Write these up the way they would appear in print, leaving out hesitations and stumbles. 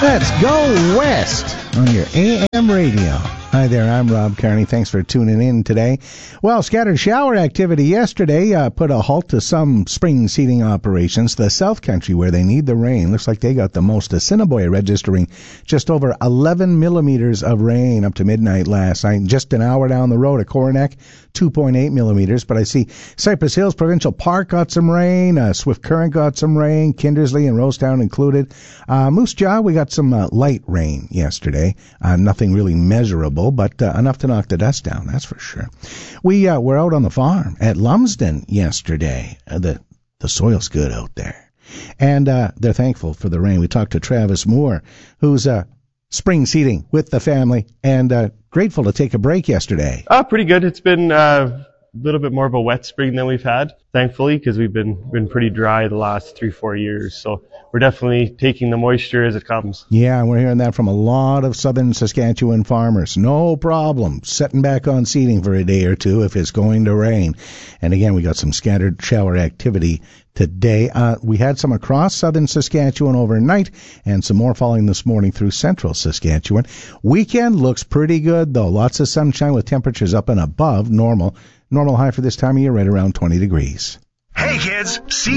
Let's go west on your AM radio. Hi there, I'm Rob Carney. Thanks for tuning in today. Well, scattered shower activity yesterday put a halt to some spring seeding operations. The South Country, where they need the rain, looks like they got the most. Assiniboia registering just over 11 millimeters of rain up to midnight last night. Just an hour down the road at Coronach, 2.8 millimeters. But I see Cypress Hills Provincial Park got some rain. Swift Current got some rain. Kindersley and Rosetown included. Moose Jaw, we got some light rain yesterday. Nothing really measurable, but enough to knock the dust down, that's for sure. We were out on the farm at Lumsden yesterday. The soil's good out there. And they're thankful for the rain. We talked to Travis Moore, who's spring seeding with the family, and grateful to take a break yesterday. Pretty good. It's been a little bit more of a wet spring than we've had, thankfully, because we've been pretty dry the last 3-4 years. So we're definitely taking the moisture as it comes. Yeah, and we're hearing that from a lot of southern Saskatchewan farmers. No problem setting back on seeding for a day or two if it's going to rain. And again, we got some scattered shower activity today. We had some across southern Saskatchewan overnight and some more falling this morning through central Saskatchewan. Weekend looks pretty good, though. Lots of sunshine with temperatures up and above normal. Normal high for this time of year, right around 20 degrees. Hey kids,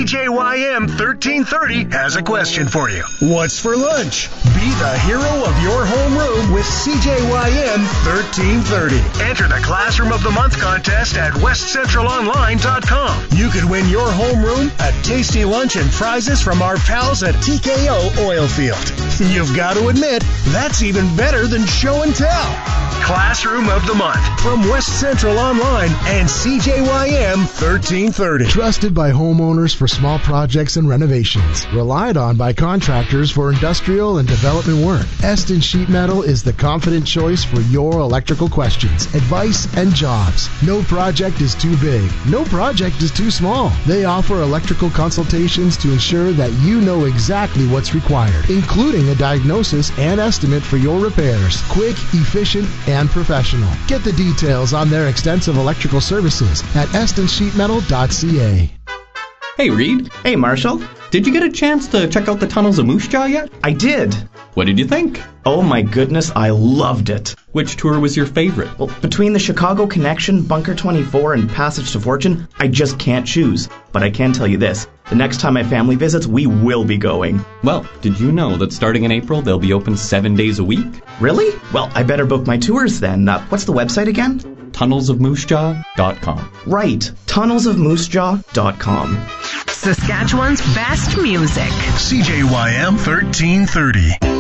CJYM 1330 has a question for you. What's for lunch? Be the hero of your homeroom with CJYM 1330. Enter the Classroom of the Month contest at westcentralonline.com. You could win your homeroom a tasty lunch and prizes from our pals at TKO Oilfield. You've got to admit, that's even better than show and tell. Classroom of the Month from West Central Online and CJYM 1330. Trusted by homeowners for small projects and renovations. Relied on by contractors for industrial and development work. Eston Sheet Metal is the confident choice for your electrical questions, advice, and jobs. No project is too big. No project is too small. They offer electrical consultations to ensure that you know exactly what's required, including a diagnosis and estimate for your repairs. Quick, efficient, and professional. Get the details on their extensive electrical services at estonsheetmetal.ca. Hey, Reed. Hey, Marshall. Did you get a chance to check out the tunnels of Moose Jaw yet? I did. What did you think? Oh my goodness, I loved it. Which tour was your favorite? Well, between the Chicago Connection, Bunker 24, and Passage to Fortune, I just can't choose. But I can tell you this. The next time my family visits, we will be going. Well, did you know that starting in April, they'll be open 7 days a week? Really? Well, I better book my tours then. What's the website again? TunnelsofMooseJaw.com. Right, TunnelsofMooseJaw.com. Saskatchewan's best music. CJYM 1330.